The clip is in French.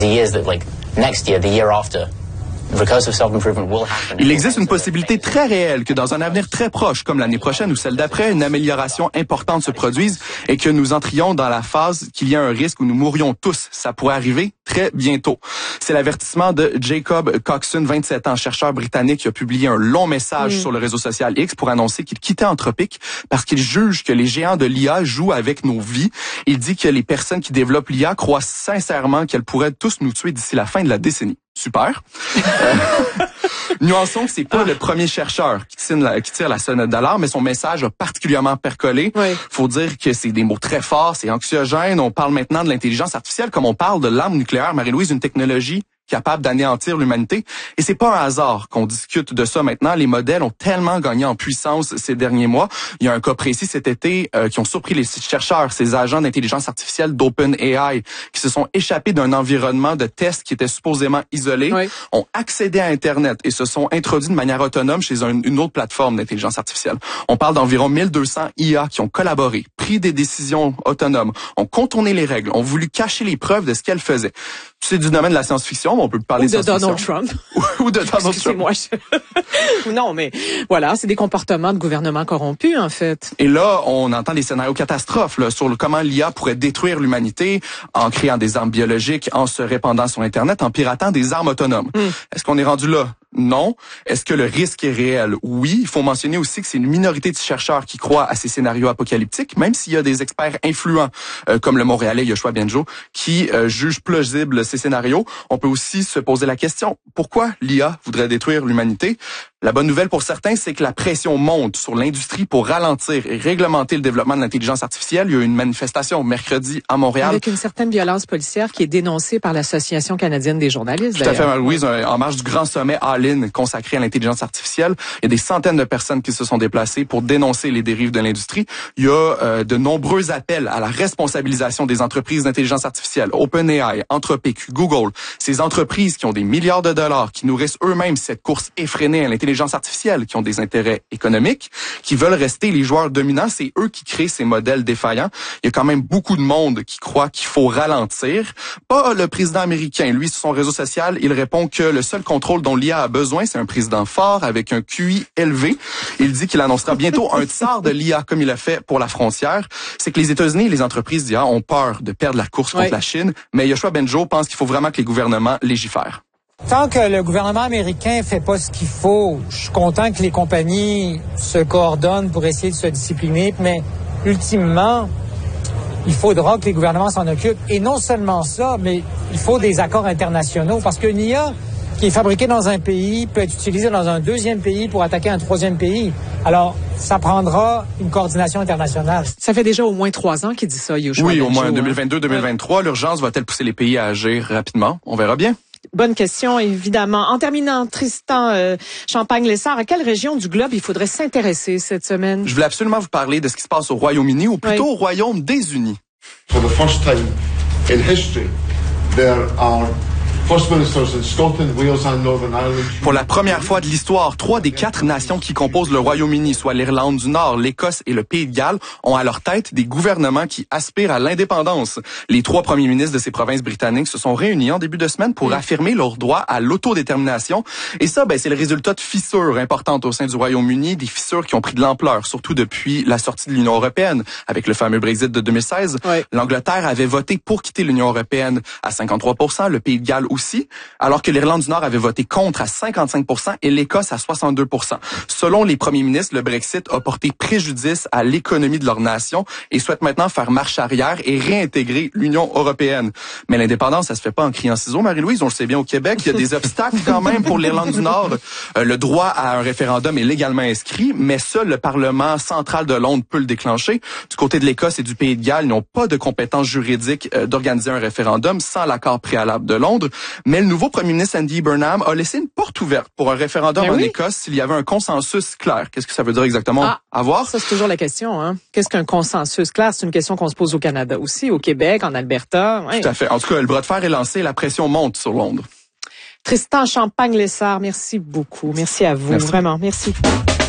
Il existe une possibilité très réelle que dans un avenir très proche, comme l'année prochaine ou celle d'après, une amélioration importante se produise et que nous entrions dans la phase qu'il y a un risque où nous mourrions tous. Ça pourrait arriver très bientôt. C'est l'avertissement de Jacob Coxon, 27 ans, chercheur britannique, qui a publié un long message sur le réseau social X pour annoncer qu'il quittait Anthropic parce qu'il juge que les géants de l'IA jouent avec nos vies. Il dit que les personnes qui développent l'IA croient sincèrement qu'elles pourraient tous nous tuer d'ici la fin de la décennie. Super. Nuançons que c'est pas le premier chercheur qui tire la sonnette d'alarme, mais son message a particulièrement percolé. Oui. Faut dire que c'est des mots très forts, c'est anxiogène. On parle maintenant de l'intelligence artificielle comme on parle de l'arme nucléaire. Marie-Louise, une technologie capable d'anéantir l'humanité. Et c'est pas un hasard qu'on discute de ça maintenant. Les modèles ont tellement gagné en puissance ces derniers mois. Il y a un cas précis cet été qui ont surpris les chercheurs, ces agents d'intelligence artificielle d'OpenAI qui se sont échappés d'un environnement de test qui était supposément isolé, ont accédé à Internet et se sont introduits de manière autonome chez une autre plateforme d'intelligence artificielle. On parle d'environ 1200 IA qui ont collaboré, pris des décisions autonomes, ont contourné les règles, ont voulu cacher les preuves de ce qu'elles faisaient. C'est du domaine de la science-fiction, mais on peut parler de Donald Trump. Ou de Donald Trump. Moi, non, mais voilà, c'est des comportements de gouvernement corrompus, en fait. Et là, on entend des scénarios catastrophes là, sur comment l'IA pourrait détruire l'humanité en créant des armes biologiques, en se répandant sur Internet, en piratant des armes autonomes. Est-ce qu'on est rendu là? Non. Est-ce que le risque est réel? Oui. Il faut mentionner aussi que c'est une minorité de chercheurs qui croient à ces scénarios apocalyptiques, même s'il y a des experts influents, comme le Montréalais Yoshua Bengio, qui jugent plausibles ces scénarios. On peut aussi se poser la question, pourquoi l'IA voudrait détruire l'humanité? La bonne nouvelle pour certains, c'est que la pression monte sur l'industrie pour ralentir et réglementer le développement de l'intelligence artificielle. Il y a eu une manifestation mercredi à Montréal. Avec une certaine violence policière qui est dénoncée par l'Association canadienne des journalistes. Tout à fait, Marie-Louise, en marge du grand sommet All-in consacré à l'intelligence artificielle. Il y a des centaines de personnes qui se sont déplacées pour dénoncer les dérives de l'industrie. Il y a de nombreux appels à la responsabilisation des entreprises d'intelligence artificielle. OpenAI, Anthropic, Google, ces entreprises qui ont des milliards de dollars, qui nourrissent eux-mêmes cette course effrénée à l'intelligence artificielle, qui ont des intérêts économiques, qui veulent rester les joueurs dominants, c'est eux qui créent ces modèles défaillants. Il y a quand même beaucoup de monde qui croit qu'il faut ralentir. Pas le président américain. Lui, sur son réseau social, il répond que le seul contrôle dont l'IA a besoin, c'est un président fort avec un QI élevé. Il dit qu'il annoncera bientôt un tsar de l'IA, comme il a fait pour la frontière. C'est que les États-Unis et les entreprises d'IA ont peur de perdre la course contre la Chine, mais Yoshua Bengio pense qu'il faut vraiment que les gouvernements légifèrent. Tant que le gouvernement américain fait pas ce qu'il faut, je suis content que les compagnies se coordonnent pour essayer de se discipliner, mais ultimement, il faudra que les gouvernements s'en occupent. Et non seulement ça, mais il faut des accords internationaux, parce qu'une IA qui est fabriquée dans un pays peut être utilisée dans un deuxième pays pour attaquer un troisième pays. Alors, ça prendra une coordination internationale. Ça fait déjà au moins 3 ans qu'il dit ça, Yoshua Oui, Bengio, au moins 2022-2023. L'urgence va-t-elle pousser les pays à agir rapidement? On verra bien. Bonne question, évidemment. En terminant, Tristan Champagne-Lessard, à quelle région du globe il faudrait s'intéresser cette semaine? Je voulais absolument vous parler de ce qui se passe au Royaume-Uni, ou plutôt au Royaume des Unis. For the first time in history, there are First Ministers in Scotland, Wales and Northern Ireland. Pour la première fois de l'histoire, 3 des 4 nations qui composent le Royaume-Uni, soit l'Irlande du Nord, l'Écosse et le Pays de Galles, ont à leur tête des gouvernements qui aspirent à l'indépendance. Les 3 premiers ministres de ces provinces britanniques se sont réunis en début de semaine pour affirmer leur droit à l'autodétermination. Et ça, c'est le résultat de fissures importantes au sein du Royaume-Uni, des fissures qui ont pris de l'ampleur, surtout depuis la sortie de l'Union européenne, avec le fameux Brexit de 2016. L'Angleterre avait voté pour quitter l'Union européenne à 53%, le Pays de Galles aussi, alors que l'Irlande du Nord avait voté contre à 55% et l'Écosse à 62%. Selon les premiers ministres, le Brexit a porté préjudice à l'économie de leur nation et souhaite maintenant faire marche arrière et réintégrer l'Union européenne. Mais l'indépendance, ça se fait pas en criant ciseaux, Marie-Louise. On le sait bien au Québec, il y a des obstacles quand même pour l'Irlande du Nord. Le droit à un référendum est légalement inscrit, mais seul le Parlement central de Londres peut le déclencher. Du côté de l'Écosse et du Pays de Galles, ils n'ont pas de compétences juridiques d'organiser un référendum sans l'accord préalable de Londres. Mais le nouveau premier ministre Andy Burnham a laissé une porte ouverte pour un référendum en Écosse s'il y avait un consensus clair. Qu'est-ce que ça veut dire exactement? À voir. Ça, c'est toujours la question. Hein? Qu'est-ce qu'un consensus clair? C'est une question qu'on se pose au Canada aussi, au Québec, en Alberta. Tout à fait. En tout cas, le bras de fer est lancé, la pression monte sur Londres. Tristan Champagne-Lessard, merci beaucoup. Merci à vous. Merci. Vraiment, merci.